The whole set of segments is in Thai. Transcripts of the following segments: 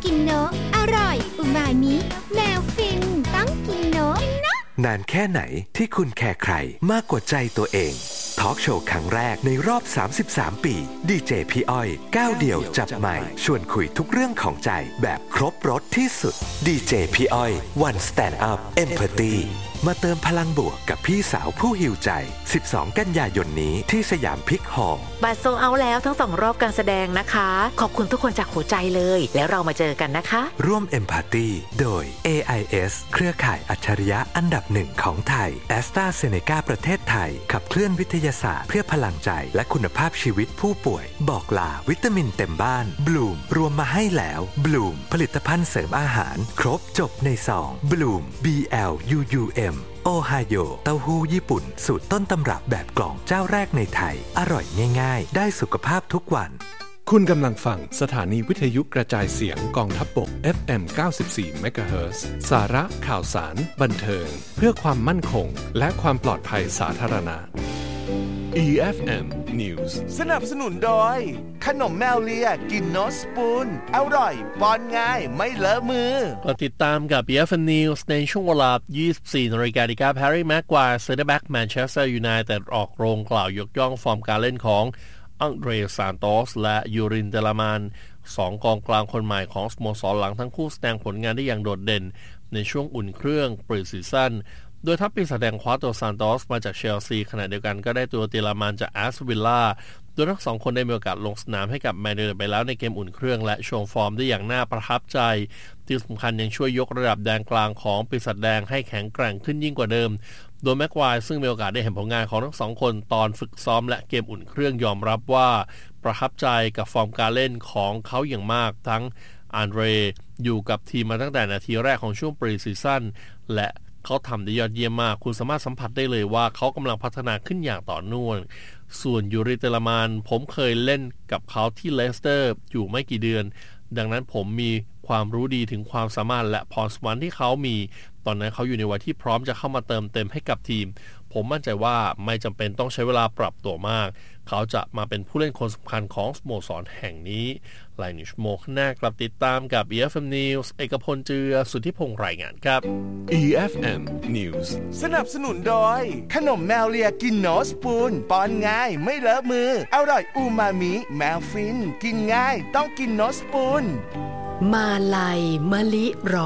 กินเนอะอร่อยอูมามิแมวฟินต้องกินเนอะนานแค่ไหนที่คุณแคร์ใครมากกว่าใจตัวเองทอล์กโชว์ครั้งแรกในรอบ33ปีดีเจพี่อ้อยก้าวเดี่ยวจับไมค์ชวนคุยทุกเรื่องของใจแบบครบรสที่สุดดีเจพี่อ้อย One Stand Up Empathy มาเติมพลังบวกกับพี่สาวผู้หิวใจ12กันยายนนี้ที่สยามพิกฮอลล์บัตรโซลเอาท์แล้วทั้ง2รอบการแสดงนะคะขอบคุณทุกคนจากหัวใจเลยแล้วเรามาเจอกันนะคะร่วม Empathy โดย AIS เครือข่ายอัจฉริยะอันดับ1ของไทย AstraZeneca ประเทศไทยขับเคลื่อนวิทยาศาสตร์เพื่อพลังใจและคุณภาพชีวิตผู้ป่วยบอกลาวิตามินเต็มบ้านบลูมรวมมาให้แล้วบลูมผลิตภัณฑ์เสริมอาหารครบจบในซองบลูม BLUUM โอไฮโอเต้าหู้ญี่ปุ่นสูตรต้นตำรับแบบกล่องเจ้าแรกในไทยอร่อยง่ายๆได้สุขภาพทุกวันคุณกำลังฟังสถานีวิทยุกระจายเสียงกองทัพบก FM 94 MHz สาระข่าวสารบันเทิงเพื่อความมั่นคงและความปลอดภัยสาธารณะ EFM News สนับสนุนโดยขนมแมวเลียกินโนสปูนอร่อยป้อนง่ายไม่เลอะมือก็ติดตามกับ EFM News ในช่วงเวลา 24 นาฬิกาแฮร์รี่แม็กไกวร์เซนเตอร์แบ็กแมนเชสเตอร์ยูไนเต็ดออกโรงกล่าวยกย่องฟอร์มการเล่นของอังเดรซานโตสและยูรินเดลามาน2กองกลางคนใหม่ของสโมสรหลังทั้งคู่แสดงผลงานได้อย่างโดดเด่นในช่วงอุ่นเครื่องปรีซีซั่นโดยทัพปีศาจแดงคว้าตัวซานโตสมาจากเชลซีขณะเดียวกันก็ได้ตัวเดลามานจากแอสตันวิลล่าโดยทั้งสองคนได้มีโอกาสลงสนามให้กับแมนยูไปแล้วในเกมอุ่นเครื่องและโชว์ฟอร์มได้อย่างน่าประทับใจที่สำคัญยังช่วยยกระดับแดนกลางของปีศาจแดงให้แข็งแกร่งขึ้นยิ่งกว่าเดิมโดยแม็กไกวร์ซึ่งมีโอกาสได้เห็นผลงานของทั้งสองคนตอนฝึกซ้อมและเกมอุ่นเครื่องยอมรับว่าประทับใจกับฟอร์มการเล่นของเขาอย่างมากทั้งอันเดรอยู่กับทีมมาตั้งแต่นาทีแรกของช่วงปรีซีซั่นและเขาทำได้ยอดเยี่ยมมากคุณสามารถสัมผัสได้เลยว่าเขากำลังพัฒนาขึ้นอย่างต่อเนื่องส่วนยูริเตลามานผมเคยเล่นกับเขาที่เลสเตอร์อยู่ไม่กี่เดือนดังนั้นผมมีความรู้ดีถึงความสามารถและพรสวรรค์ที่เขามีตอนนั้นเขาอยู่ในวัยที่พร้อมจะเข้ามาเติมเต็มให้กับทีมผมมั่นใจว่าไม่จำเป็นต้องใช้เวลาปรับตัวมากเขาจะมาเป็นผู้เล่นคนสำคัญของสโมสรแห่งนี้หลายชั่วโมงข้างหน้ากลับติดตามกับ EFM News เอกพลเจือสุทธิพงษ์รายงานครับ EFM News สนับสนุนโดยขนมแมวเลียกินโนสปูนป้อนง่ายไม่เลอะมืออร่อยอูมามิแมวฟินกินง่ายต้องกินโนสปูนมาลัยมะลิ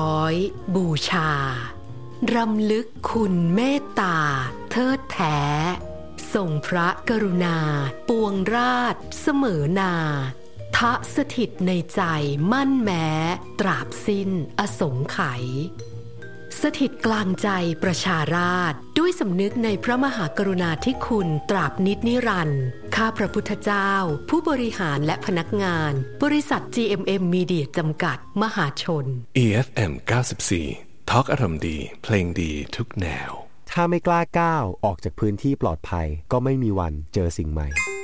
100บูชารำลึกคุณเมตตาเทิดแท้ทรงพระกรุณาปวงราชเสมอนาทะสถิตในใจมั่นแม้ตราบสิ้นอสงไขยสถิตกลางใจประชาราษฎร์ด้วยสำนึกในพระมหากรุณาธิคุณตราบนิจนิรันดร์ข้าพระพุทธเจ้าผู้บริหารและพนักงานบริษัท GMM Media จำกัดมหาชน EFM 94ทอล์กอารมณ์ดีเพลงดีทุกแนวถ้าไม่กล้าก้าวออกจากพื้นที่ปลอดภัยก็ไม่มีวันเจอสิ่งใหม่